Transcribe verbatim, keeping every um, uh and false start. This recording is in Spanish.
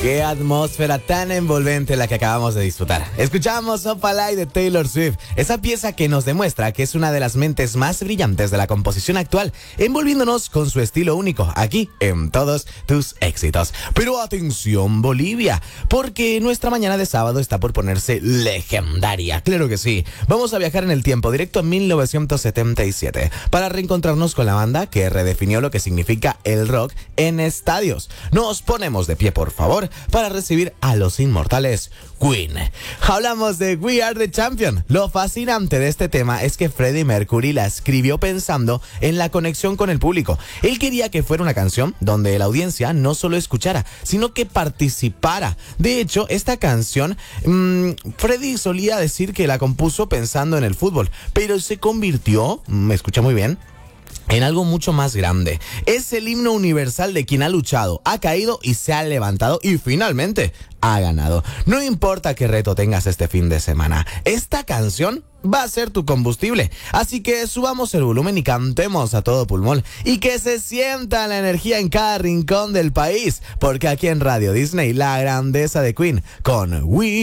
Qué atmósfera tan envolvente la que acabamos de disfrutar. Escuchamos Opalai de Taylor Swift, esa pieza que nos demuestra que es una de las mentes más brillantes de la composición actual, envolviéndonos con su estilo único aquí en todos tus éxitos. Pero atención Bolivia, porque nuestra mañana de sábado está por ponerse legendaria. Claro que sí. Vamos a viajar en el tiempo directo a mil novecientos setenta y siete para reencontrarnos con la banda que redefinió lo que significa el rock en estadios. Nos ponemos de pie, por favor, para recibir a los inmortales Queen. Hablamos de We Are the Champion. Lo fascinante de este tema es que Freddie Mercury la escribió pensando en la conexión con el público. Él quería que fuera una canción donde la audiencia no solo escuchara, sino que participara. De hecho, esta canción, mmm, Freddie solía decir que la compuso pensando en el fútbol, pero se convirtió, me escucha muy bien, en algo mucho más grande. Es el himno universal de quien ha luchado, ha caído y se ha levantado y finalmente ha ganado. No importa qué reto tengas este fin de semana, esta canción va a ser tu combustible. Así que subamos el volumen y cantemos a todo pulmón y que se sienta la energía en cada rincón del país, porque aquí en Radio Disney la grandeza de Queen con We